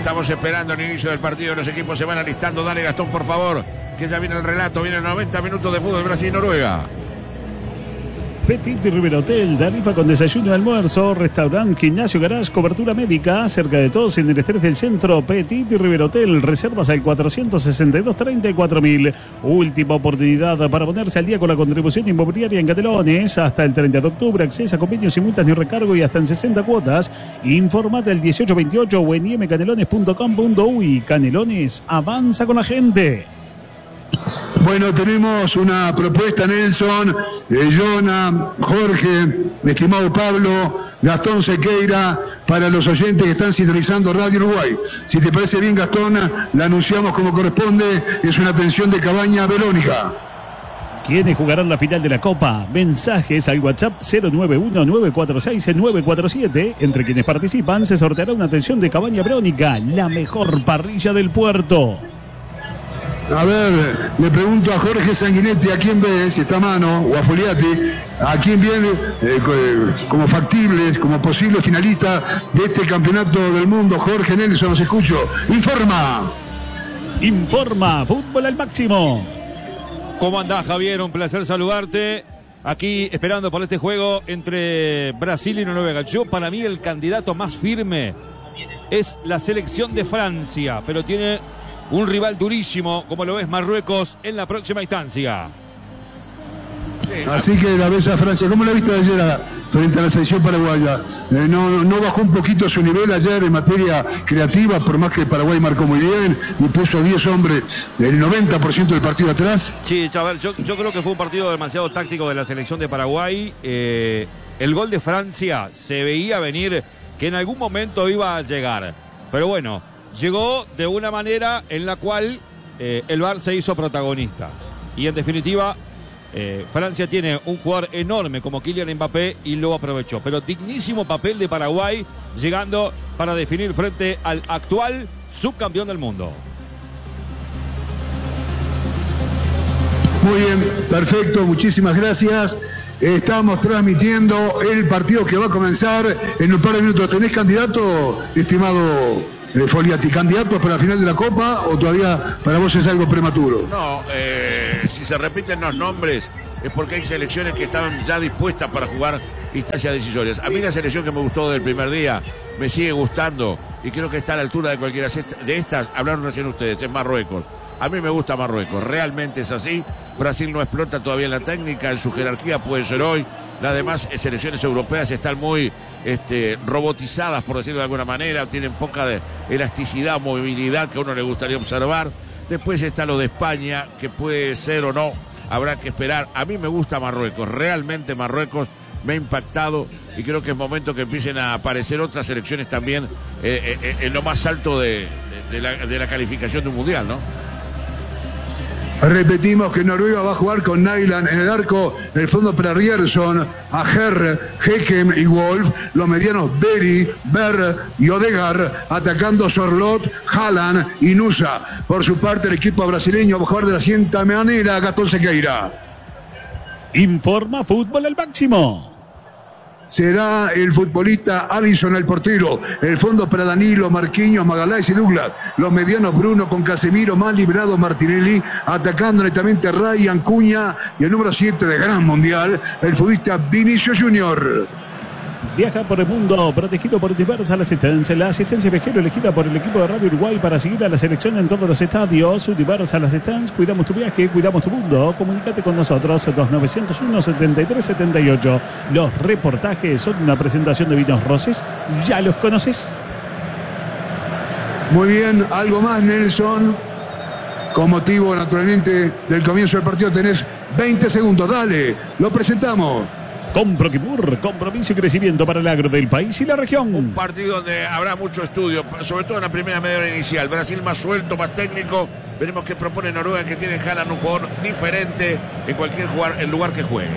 Estamos esperando el inicio del partido. Los equipos se van alistando. Dale, Gastón, por favor, que ya viene el relato. Vienen 90 minutos de fútbol Brasil y Noruega. Petit River Hotel, tarifa con desayuno y almuerzo, restaurante, gimnasio, garage, cobertura médica, cerca de todos en el estrés del centro. Petit River Hotel, reservas al 462-34.000. Última oportunidad para ponerse al día con la contribución inmobiliaria en Canelones. Hasta el 30 de octubre, acceso a convenios sin multas ni recargo y hasta en 60 cuotas. Informate al 1828 o en imcanelones.com.uy. Canelones, avanza con la gente. Bueno, tenemos una propuesta, Nelson, Jonah, Jorge, mi estimado Pablo, Gastón Sequeira, para los oyentes que están sintonizando Radio Uruguay. Si te parece bien, Gastón, la anunciamos como corresponde. Es una atención de Cabaña Verónica. ¿Quiénes jugarán la final de la Copa? Mensajes al WhatsApp 091-946-947. Entre quienes participan se sorteará una atención de Cabaña Verónica, la mejor parrilla del puerto. A ver, le pregunto a Jorge Sanguinetti a quién ve, si está a mano, o a Foliati, a quién viene como factibles, como posible finalista de este campeonato del mundo. Jorge Nelson, los escucho. Informa, fútbol al máximo. ¿Cómo andás, Javier? Un placer saludarte. Aquí esperando por este juego entre Brasil y Noruega. Para mí el candidato más firme es la selección de Francia, pero tiene un rival durísimo, como lo ves Marruecos, en la próxima instancia. Así que la ves a Francia. ¿Cómo la viste ayer frente a la selección paraguaya? ¿No bajó un poquito su nivel ayer en materia creativa, por más que Paraguay marcó muy bien y puso a 10 hombres el 90% del partido atrás? Sí, chaval, yo creo que fue un partido demasiado táctico de la selección de Paraguay. El gol de Francia se veía venir que en algún momento iba a llegar. Pero bueno, llegó de una manera en la cual el VAR se hizo protagonista. Y en definitiva, Francia tiene un jugador enorme como Kylian Mbappé y lo aprovechó. Pero dignísimo papel de Paraguay, llegando para definir frente al actual subcampeón del mundo. Muy bien, perfecto, muchísimas gracias. Estamos transmitiendo el partido que va a comenzar en un par de minutos. ¿Tenés candidato, estimado Foliati, candidatos para la final de la Copa o todavía para vos es algo prematuro? No, si se repiten los nombres es porque hay selecciones que estaban ya dispuestas para jugar instancias decisorias. A mí la selección que me gustó del primer día me sigue gustando y creo que está a la altura de cualquiera de estas. Hablaron recién ustedes, es Marruecos. A mí me gusta Marruecos, realmente es así. Brasil no explota todavía en la técnica, en su jerarquía puede ser hoy. Las demás selecciones europeas están muy robotizadas, por decirlo de alguna manera, tienen poca elasticidad, movilidad que a uno le gustaría observar. Después está lo de España, que puede ser o no, habrá que esperar. A mí me gusta Marruecos, realmente Marruecos me ha impactado y creo que es momento que empiecen a aparecer otras selecciones también en lo más alto de la calificación de un mundial, ¿no? Repetimos que Noruega va a jugar con Nyland en el arco, el fondo para Rierson, Ajer, Hekem y Wolf, los medianos Beri, Berr y Odegaard, atacando Sorlot, Haaland y Nusa. Por su parte, el equipo brasileño va a jugar de la siguiente manera, Gastón Sequeira. Informa, fútbol al máximo. Será el futbolista Alisson el portero, el fondo para Danilo, Marquinhos, Magaláes y Douglas, los medianos Bruno con Casemiro, más librado Martinelli, atacando netamente a Ryan Cuña y el número 7 de Gran Mundial, el futbolista Vinicius Junior. Viaja por el mundo, protegido por Universal Assistance, la asistencia viajero elegida por el equipo de Radio Uruguay para seguir a la selección en todos los estadios. Universal Assistance, cuidamos tu viaje, cuidamos tu mundo. Comunícate con nosotros, 2901-7378. Los reportajes son una presentación de Vinos Roses, ¿ya los conoces? Muy bien, algo más, Nelson. Con motivo, naturalmente, del comienzo del partido tenés 20 segundos, dale, lo presentamos. Con Proquimur, compromiso y crecimiento para el agro del país y la región. Un partido donde habrá mucho estudio, sobre todo en la primera media hora inicial. Brasil más suelto, más técnico. Veremos qué propone Noruega, que tiene Haaland, un jugador diferente en cualquier lugar que juegue.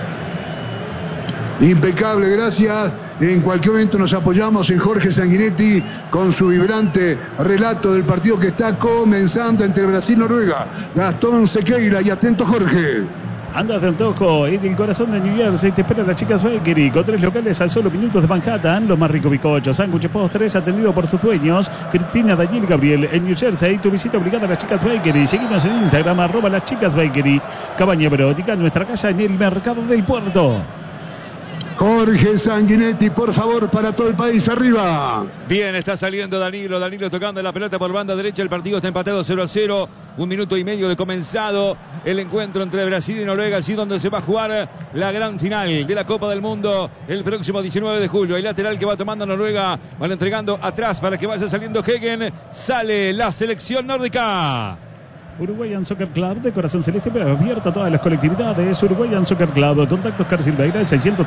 Impecable, gracias. En cualquier momento nos apoyamos en Jorge Sanguinetti con su vibrante relato del partido que está comenzando entre Brasil y Noruega. Gastón Sequeira y atento Jorge. Andas de antojo en el corazón de New Jersey. Te espera las Chicas Bakery con 3 locales a solo minutos de Manhattan. Los más ricos bizcochos, sándwiches, postres atendidos por sus dueños Cristina, Daniel y Gabriel en New Jersey. Tu visita obligada a las Chicas Bakery. Seguimos en Instagram @las Chicas Bakery. Cabaña Erótica, nuestra casa en el mercado del puerto. Jorge Sanguinetti, por favor, para todo el país, arriba. Bien, está saliendo Danilo tocando la pelota por banda derecha. El partido está empatado 0-0. 1 minuto y medio de comenzado el encuentro entre Brasil y Noruega, así donde se va a jugar la gran final de la Copa del Mundo el próximo 19 de julio. El lateral que va tomando Noruega, van entregando atrás para que vaya saliendo Hegen. Sale la selección nórdica. Uruguayan Soccer Club de Corazón Celeste, pero abierto a todas las colectividades. Uruguayan Soccer Club, contactos Carsilveira, el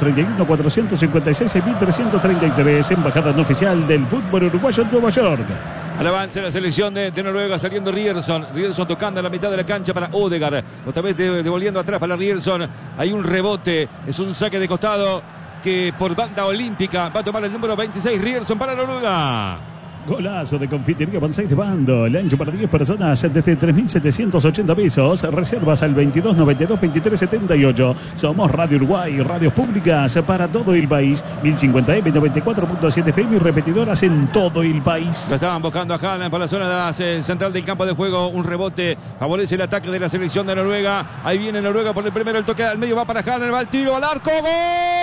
631-456-6333, embajada no oficial del fútbol uruguayo en Nueva York. Al avance de la selección de Noruega, saliendo Rierson tocando a la mitad de la cancha para Odegaard, otra vez devolviendo atrás para Rierson. Hay un rebote, es un saque de costado que por banda olímpica va a tomar el número 26, Rierson para Noruega. Golazo de confitería Bonsai de Bando. El ancho para 10 personas desde 3.780 pesos. Reservas al 2292-2378. Somos Radio Uruguay, radios públicas para todo el país. 1050M, 94.7 FM y repetidoras en todo el país. Lo estaban buscando a Haaland por la zona central del campo de juego. Un rebote favorece el ataque de la selección de Noruega. Ahí viene Noruega por el primero. El toque al medio va para Haaland. Va el tiro al arco. ¡Gol!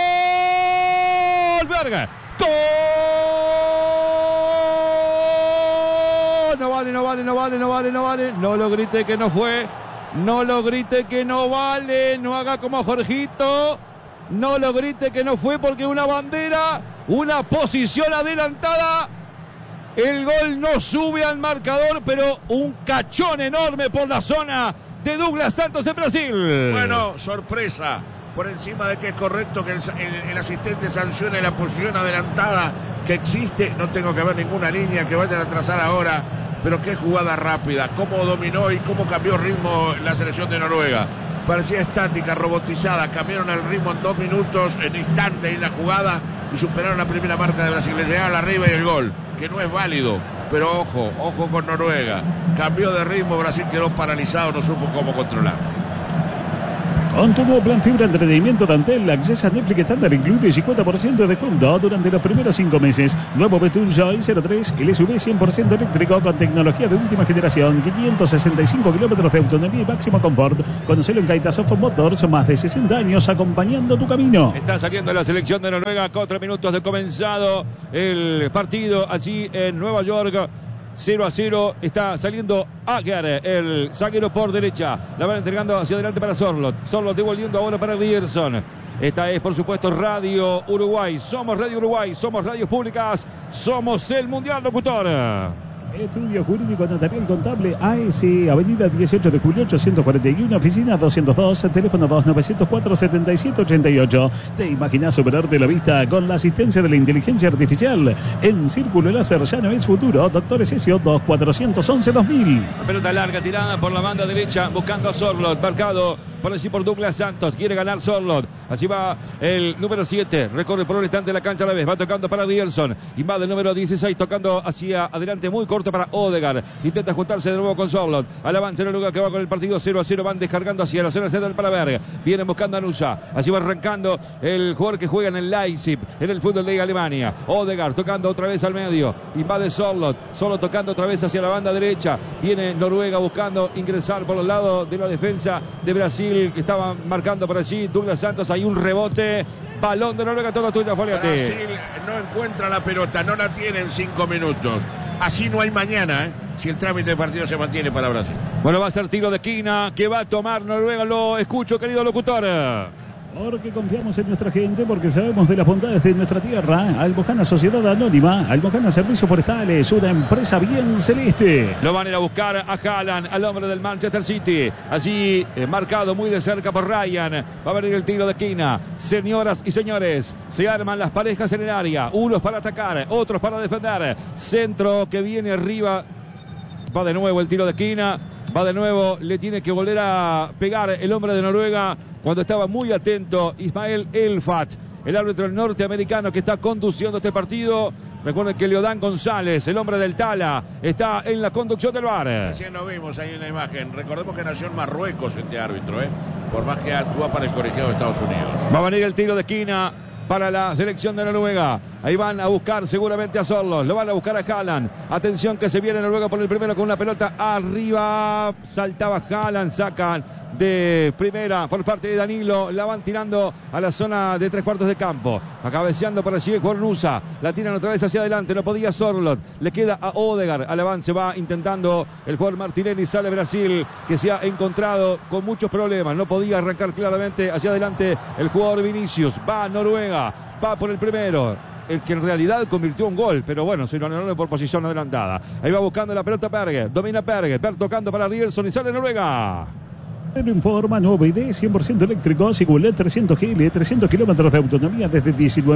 ¡Verga! ¡Gol! No vale. No lo grite que no fue. No lo grite que no vale. No haga como Jorgito. No lo grite que no fue porque una bandera, una posición adelantada. El gol no sube al marcador, pero un cachón enorme por la zona de Douglas Santos en Brasil. Bueno, sorpresa. Por encima de que es correcto que el asistente sancione la posición adelantada que existe. No tengo que ver ninguna línea que vayan a trazar ahora. Pero qué jugada rápida, cómo dominó y cómo cambió ritmo la selección de Noruega. Parecía estática, robotizada, cambiaron el ritmo en 2 minutos, en instante en la jugada y superaron la primera marca de Brasil. Les llegaron arriba y el gol, que no es válido. Pero ojo con Noruega. Cambió de ritmo, Brasil quedó paralizado, no supo cómo controlar. Con tu nuevo plan fibra entretenimiento de Antel, accesa a Netflix estándar incluido y 50% de descuento durante los primeros 5 meses. Nuevo Betul Joy 03, el SUV 100% eléctrico con tecnología de última generación, 565 kilómetros de autonomía y máximo confort. Conocelo en Kaitasoft Motors, más de 60 años acompañando tu camino. Está saliendo la selección de Noruega, 4 minutos de comenzado el partido allí en Nueva York. 0-0, está saliendo Ager, el zaguero por derecha, la van entregando hacia adelante para Sorloth devolviendo ahora para Rierson. Esta es por supuesto Radio Uruguay, somos Radio Uruguay, somos radios públicas, somos el Mundial Locutor. Estudio Jurídico Notarial Contable AS, Avenida 18 de Julio 841, oficina 202, teléfono 2904-7788. ¿Te imaginas superarte la vista con la asistencia de la inteligencia artificial? En Círculo Láser ya no es futuro. Doctor Esesio 2411-2000. Pelota larga tirada por la banda derecha, buscando a Sorloth, marcado por allí por Douglas Santos, quiere ganar Sorloth, así va el número 7, recorre por un instante la cancha a la vez, va tocando para Rierson, invade el número 16, tocando hacia adelante, muy corto para Odegaard, intenta juntarse de nuevo con Sorloth, al avance en el lugar que va con el partido 0-0, van descargando hacia la zona central para Berg, vienen buscando a Nusa, así va arrancando el jugador que juega en el Leipzig, en el fútbol de Alemania, Odegaard tocando otra vez al medio, invade Sorloth, solo tocando otra vez hacia la banda derecha, viene Noruega buscando ingresar por los lados de la defensa de Brasil, que estaba marcando por allí Douglas Santos, hay un rebote, balón de Noruega, toda tuya, Foliati. Brasil no encuentra la pelota, no la tiene en 5 minutos. Así no hay mañana, si el trámite de partido se mantiene para Brasil. Bueno, va a ser tiro de esquina que va a tomar Noruega, lo escucho, querido locutor. Porque confiamos en nuestra gente, porque sabemos de las bondades de nuestra tierra. Albojana Sociedad Anónima, Albojana Servicios Forestales, una empresa bien celeste. Lo van a ir a buscar a Haaland, al hombre del Manchester City. Allí marcado muy de cerca por Ryan. Va a venir el tiro de esquina. Señoras y señores, se arman las parejas en el área. Unos para atacar, otros para defender. Centro que viene arriba. Va de nuevo el tiro de esquina. Va de nuevo, le tiene que volver a pegar el hombre de Noruega cuando estaba muy atento Ismael Elfat, el árbitro norteamericano que está conduciendo este partido. Recuerden que Leodán González, el hombre del Tala, está en la conducción del VAR. Recién lo vimos ahí en la imagen. Recordemos que nació en Marruecos este árbitro, por más que actúa para el colegiado de Estados Unidos. Va a venir el tiro de esquina para la selección de Noruega. Ahí van a buscar seguramente a Sorloth. Lo van a buscar a Haaland. Atención que se viene Noruega por el primero con una pelota arriba. Saltaba Haaland. Sacan de primera por parte de Danilo. La van tirando a la zona de 3/4 de campo. Acabeceando para allí el jugador Nusa. La tiran otra vez hacia adelante. No podía Sorloth. Le queda a Odegaard. Al avance va intentando el jugador Martinelli. Sale Brasil, que se ha encontrado con muchos problemas. No podía arrancar claramente hacia adelante el jugador Vinicius. Va a Noruega. Va por el primero. El que en realidad convirtió un gol, pero bueno, se lo anularon por posición adelantada. Ahí va buscando la pelota Berge. Domina Berge. Tocando para Rielson y sale Noruega. Informa nuevo ID 100% eléctrico, Sigulet 300 GL, 300 kilómetros de autonomía desde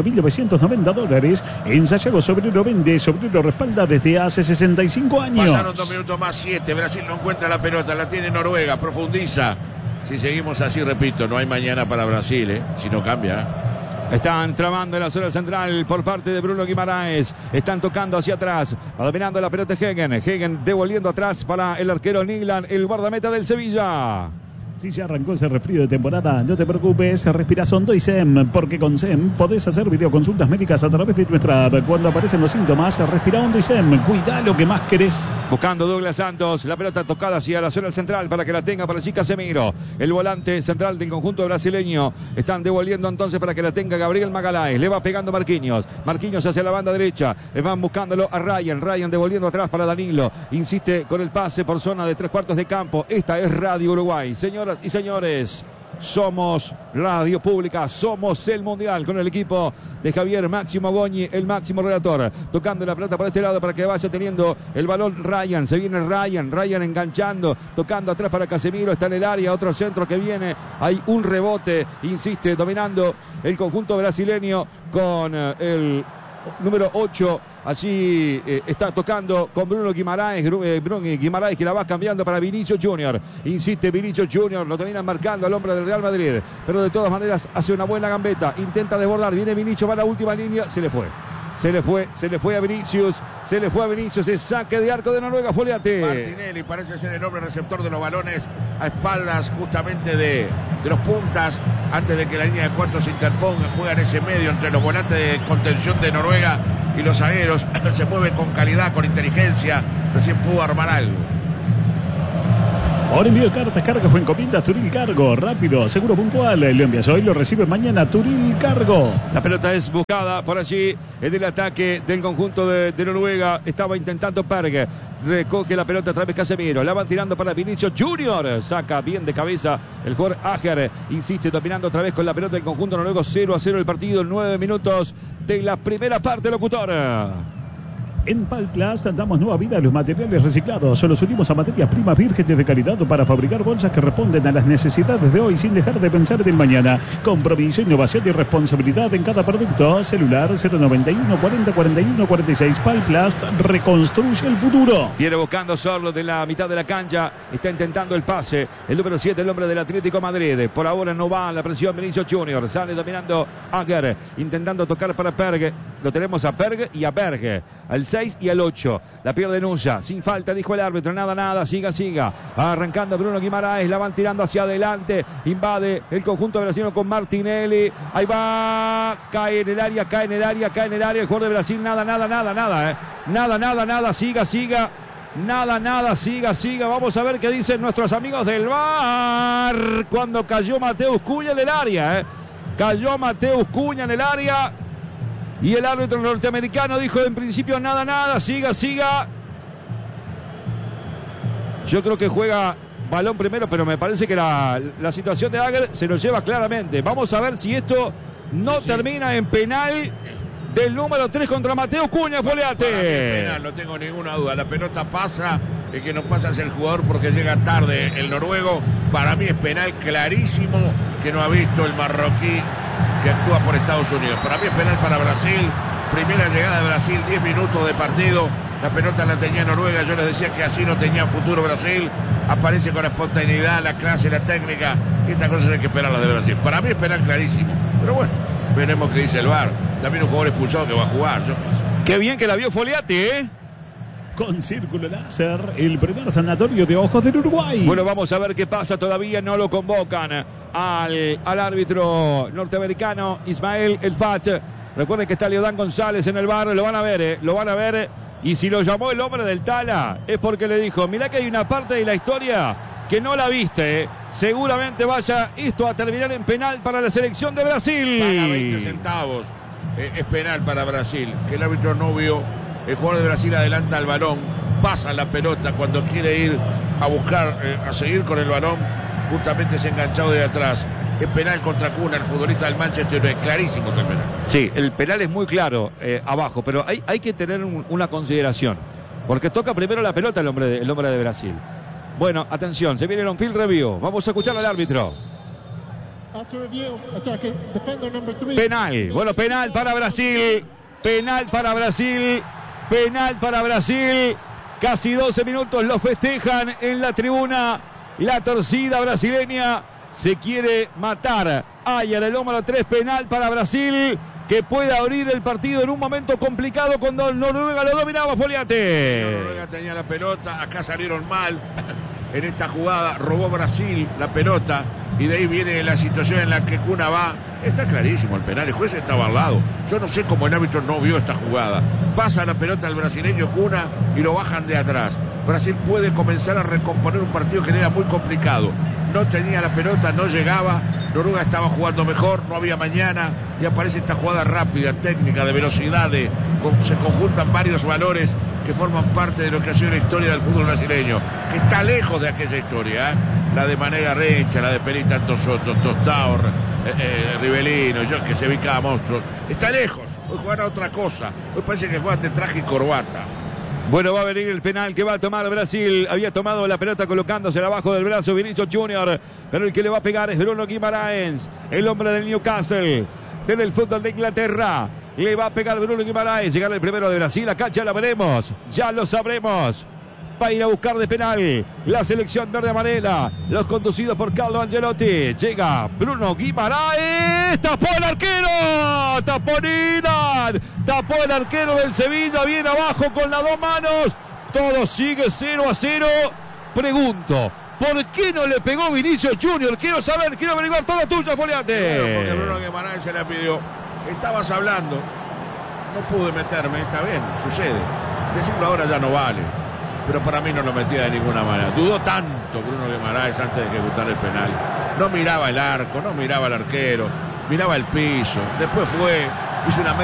$19.990. En Sayago Sobrero vende, Sobrero respalda desde hace 65 años. Pasaron 2 minutos más 7. Brasil no encuentra la pelota, la tiene Noruega, profundiza. Si seguimos así, repito, no hay mañana para Brasil, si no cambia. Están tramando en la zona central por parte de Bruno Guimaraes. Están tocando hacia atrás. Va dominando la pelota Hegen. Hegen devolviendo atrás para el arquero Niglan, el guardameta del Sevilla. Si ya arrancó ese resfrío de temporada, no te preocupes, respira Hondo y SEM, porque con SEM podés hacer videoconsultas médicas a través de nuestra app. Cuando aparecen los síntomas, respira Hondo y SEM, cuida lo que más querés. Buscando Douglas Santos, la pelota tocada hacia la zona central para que la tenga para allí Casemiro. El volante central del conjunto brasileño. Están devolviendo entonces para que la tenga Gabriel Magalhães. Le va pegando Marquinhos. Marquinhos hacia la banda derecha. Van buscándolo a Ryan. Ryan devolviendo atrás para Danilo. Insiste con el pase por zona de 3/4 de campo. Esta es Radio Uruguay. Señoras y señores, somos Radio Pública, somos el Mundial con el equipo de Javier Máximo Goñi, el máximo relator, tocando la pelota por este lado para que vaya teniendo el balón Ryan. Se viene Ryan enganchando, tocando atrás para Casemiro, está en el área, otro centro que viene, hay un rebote, insiste, dominando el conjunto brasileño con el número 8, allí está tocando con Bruno Guimaraes, que la va cambiando para Vinicius Junior. Insiste Vinicius Junior, lo terminan marcando al hombre del Real Madrid, pero de todas maneras hace una buena gambeta, intenta desbordar, viene Vinicius, va a la última línea, se le fue a Vinicius, es saque de arco de Noruega, Foliate. Martinelli parece ser el hombre receptor de los balones a espaldas justamente de los puntas, antes de que la línea de 4 se interponga, juega en ese medio entre los volantes de contención de Noruega y los zagueros, se mueve con calidad, con inteligencia, recién pudo armar algo. Ahora envío de cartas, cargas o encomiendas, Turil Cargo, rápido, seguro, puntual. Lo envías hoy, lo recibe mañana, Turil Cargo. La pelota es buscada por allí, es del ataque del conjunto de Noruega. Estaba intentando Berge, recoge la pelota otra vez Casemiro, la van tirando para Vinicius Junior, saca bien de cabeza el jugador Ajer, insiste dominando otra vez con la pelota del conjunto noruego. 0-0 el partido, 9 minutos de la primera parte, locutor. En Palplast damos nueva vida a los materiales reciclados. Solo unimos a materias primas vírgenes de calidad para fabricar bolsas que responden a las necesidades de hoy sin dejar de pensar en el mañana. Compromiso, innovación y responsabilidad en cada producto. Celular 091 40 41 46. Palplast reconstruye el futuro. Viene buscando Sorloth de la mitad de la cancha. Está intentando el pase. El número 7, el hombre del Atlético Madrid. Por ahora no va la presión Vinicius Junior. Sale dominando Ager. Intentando tocar para Berge. Lo tenemos a Berge y a Berge. Al 6 y al 8. La pierde Nusa. Sin falta, dijo el árbitro. Nada. Siga. Arrancando Bruno Guimaraes. La van tirando hacia adelante. Invade el conjunto brasileño con Martinelli. Ahí va. Cae en el área. El jugador de Brasil. Nada. Siga. Nada. Siga. Vamos a ver qué dicen nuestros amigos del VAR. Cuando cayó Mateus Cunha en el área. Cayó Mateus Cunha en el área. Y el árbitro norteamericano dijo en principio nada, siga. Yo creo que juega balón primero, pero me parece que la situación de Ager se lo lleva claramente. Vamos a ver si esto no termina en penal del número 3 contra Mateus Cunha, Foliate. Penal, no tengo ninguna duda. La pelota pasa, el que no pasa es el jugador porque llega tarde el noruego. Para mí es penal clarísimo que no ha visto el marroquí que actúa por Estados Unidos. Para mí es penal para Brasil. Primera llegada de Brasil, 10 minutos de partido. La pelota la tenía Noruega. Yo les decía que así no tenía futuro Brasil. Aparece con la espontaneidad, la clase, la técnica. Y estas cosas hay que esperarlas de Brasil. Para mí es penal clarísimo. Pero bueno, veremos qué dice el VAR. También un jugador expulsado que va a jugar. Qué bien que la vio Foliate, Con Círculo Láser, el primer sanatorio de ojos del Uruguay. Bueno, vamos a ver qué pasa. Todavía no lo convocan al árbitro norteamericano Ismael El Fat. Recuerden que está Leodán González en el bar, lo van a ver. Y si lo llamó el hombre del Tala, es porque le dijo, mirá que hay una parte de la historia que no la viste. Seguramente vaya esto a terminar en penal para la selección de Brasil. Paga 20 centavos. Es penal para Brasil, que el árbitro no vio. El jugador de Brasil adelanta el balón, pasa la pelota cuando quiere ir a buscar, a seguir con el balón. Justamente se ha enganchado de atrás. Es penal contra Cuna, el futbolista del Manchester. Es clarísimo el penal. Sí, el penal es muy claro abajo, pero hay que tener una consideración, porque toca primero la pelota el hombre de Brasil. Bueno, atención, se viene el on-field review. Vamos a escuchar al árbitro. Penal, bueno, penal para Brasil. Casi 12 minutos lo festejan en la tribuna. La torcida brasileña se quiere matar. Hay en el número 3, penal para Brasil, que puede abrir el partido en un momento complicado cuando Noruega lo dominaba. Foliate. Noruega tenía la pelota, acá salieron mal en esta jugada, robó Brasil la pelota y de ahí viene la situación en la que Cuna va. Está clarísimo el penal, el juez estaba al lado. Yo no sé cómo el árbitro no vio esta jugada. Pasa la pelota al brasileño Cuna y lo bajan de atrás. Brasil puede comenzar a recomponer un partido que era muy complicado. No tenía la pelota, no llegaba. Noruega estaba jugando mejor, no había mañana. Y aparece esta jugada rápida, técnica, de velocidad. Se conjuntan varios valores que forman parte de lo que ha sido la historia del fútbol brasileño, que está lejos de aquella historia, ¿eh? La de Manega Rencha, la de Perita Tosotos, Tostao, Rivelino, yo que se vi cada monstruo. Está lejos, hoy juegan a otra cosa. Hoy parece que juegan de traje y corbata. Bueno, va a venir el penal que va a tomar Brasil. Había tomado la pelota colocándosela abajo del brazo Vinicius Junior, pero el que le va a pegar es Bruno Guimaraes, el hombre del Newcastle, del fútbol de Inglaterra. Le va a pegar Bruno Guimaraes. Llegar el primero de Brasil. Acá ya la veremos. Ya lo sabremos. Va a ir a buscar de penal la selección verde amarela. Los conducidos por Carlo Ancelotti. Llega Bruno Guimaraes. Tapó el arquero. Tapó Ninan. Tapó el arquero del Sevilla. Viene abajo con las dos manos. Todo sigue 0-0. Pregunto, ¿por qué no le pegó Vinicius Junior? Quiero saber, quiero averiguar todo tuyo, Foliate. Bueno, porque Bruno Guimaraes se le pidió. Estabas hablando, no pude meterme, está bien, sucede. Decirlo ahora ya no vale, pero para mí no lo metía de ninguna manera. Dudó tanto Bruno Guimaraes antes de ejecutar el penal. No miraba el arco, no miraba al arquero, miraba el piso. Después hizo una